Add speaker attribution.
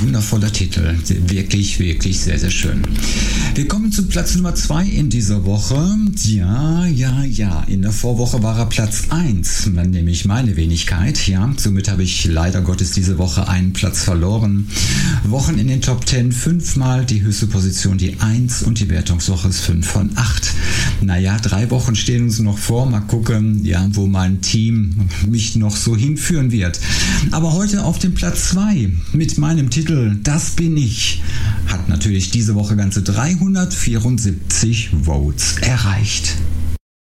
Speaker 1: wundervoller Titel. Wirklich, wirklich sehr, sehr schön. Wir kommen zu Platz Nummer 2 in dieser Woche. Ja. In der Vorwoche war er Platz 1, nämlich meine Wenigkeit. Ja, somit habe ich leider Gottes diese Woche einen Platz verloren. Wochen in den Top 10, 5-mal die höchste Position, die 1 und die Wertungswoche ist 5 von 8. Naja, 3 Wochen stehen uns noch vor. Mal gucken, ja, wo mein Team mich noch so hinführen wird. Aber heute auf dem Platz 2 mit meinem Titel Das bin ich hat natürlich diese Woche ganze 374 Votes erreicht.